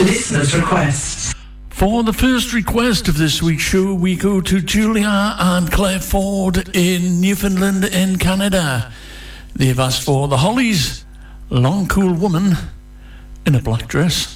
Listener's request. For the first request of this week's show, we go to Julia and Claire Ford in Newfoundland in Canada. They've asked for the Hollies, Long Cool Woman in a Black Dress.